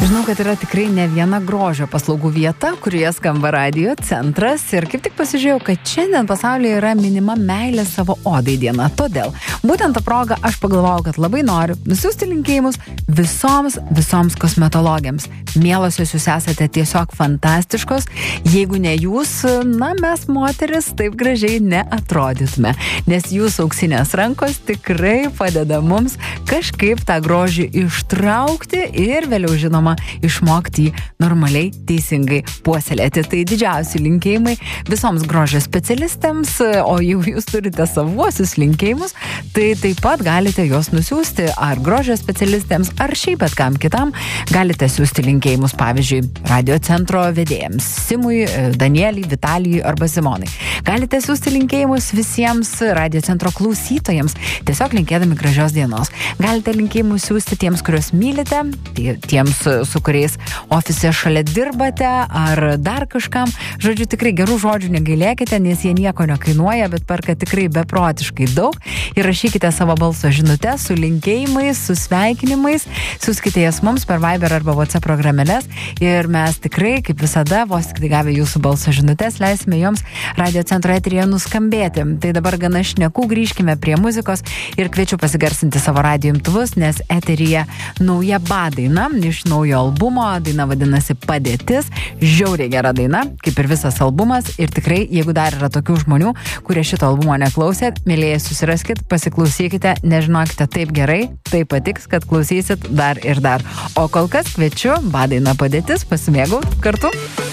Žinau, kad yra tikrai ne viena grožio paslaugų vieta, kurioje skamba Radio Centras ir kaip tik pasižiūrėjau, kad šiandien pasaulyje yra minima meilė savo odai diena. Todėl, būtent tą progą aš pagalvojau, kad labai noriu nusiųsti linkėjimus visoms kosmetologėms. Mielosios, jūs esate tiesiog fantastiškos. Jeigu ne jūs, mes moteris taip gražiai neatrodytume, nes jūsų auksinės rankos tikrai padeda mums kažkaip tą grožį ištraukti ir vėliau, žinoma, išmokti jį normaliai, teisingai puoselėti. Tai didžiausi linkėjimai visoms grožio specialistėms, o jau jūs turite savuosius linkėjimus, tai taip pat galite juos nusiųsti ar grožio specialistėms, ar šiaip bet kam kitam. Galite siųsti linkėjimus, pavyzdžiui, Radio Centro vedėjams Simui, Danieliai, Vitalijui arba Simonai. Galite siųsti linkėjimus visiems Radio Centro klausytojams, tiesiog linkėdami gražios dienos. Galite linkėjimus siųsti tiems, kuriuos mylite, tiems, su kuriais ofise šalia dirbate, ar dar kažkam. Žodžiu, tikrai gerų žodžių negailėkite, nes jie nieko nekainuoja, bet perka tikrai beprotiškai daug. Įrašykite savo balso žinutes su linkėjimais, su sveikinimais, siųskite jas mums per Viber arba WhatsApp programėles ir mes tikrai, kaip visada, vos tik gavę jūsų balso žinutes, leisime joms Radio Centro eteryje nuskambėti. Tai dabar gana šnekų, grįžkime prie muzikos ir kviečiu pasigarsinti savo radijo imtuvus, nes eteryje nauja daina iš naujo albumo, daina vadinasi Padėtis, žiauriai gera daina, kaip ir visas albumas, ir tikrai, jeigu dar yra tokių žmonių, kurie šito albumo neklausėt, mielieji, susiraskit, pasiklausykite, nežinokite, taip gerai, taip patiks, kad klausysit dar ir dar. O kol kas kviečiu daina Padėtis, pasimėgaut kartu.